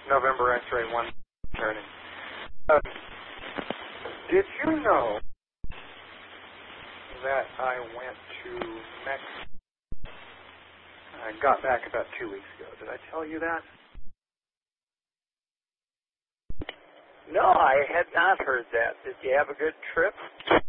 November X-ray 1 turning. Did you know that I went to Mexico? I got back about 2 weeks ago. Did I tell you that? No, I had not heard that. Did you have a good trip?